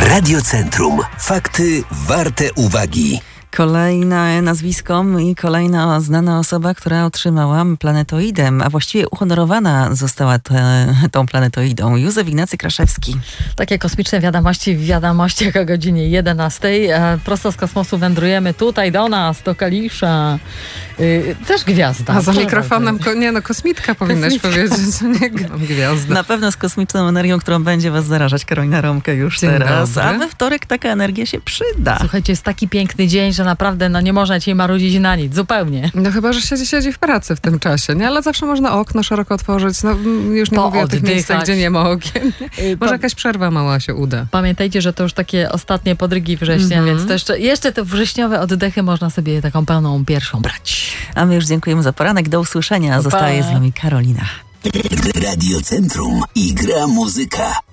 Radiocentrum. Fakty warte uwagi. Kolejne nazwisko i kolejna znana osoba, która otrzymała planetoidę, a właściwie uhonorowana została tą planetoidą. Józef Ignacy Kraszewski. Takie kosmiczne wiadomości w wiadomościach o godzinie 11. Prosto z kosmosu wędrujemy tutaj do nas, do Kalisza. Też gwiazda. A za mikrofonem, kosmitka powinnaś powiedzieć, nie gwiazda. Na pewno z kosmiczną energią, którą będzie was zarażać Karolina Romkę już Dzień teraz. dobry. A we wtorek taka energia się przyda. Słuchajcie, jest taki piękny dzień, że naprawdę nie można ci marudzić na nic, zupełnie. No chyba, że siedzi w pracy w tym czasie, nie? Ale zawsze można okno szeroko otworzyć. No już nie mówię o tych miejscach, gdzie nie ma okien. Może jakaś przerwa mała się uda. Pamiętajcie, że to już takie ostatnie podrygi września, więc to jeszcze te wrześniowe oddechy można sobie taką pełną pierwszą brać. A my już dziękujemy za poranek. Do usłyszenia. Zostaje z wami Karolina. Radiocentrum i gra muzyka.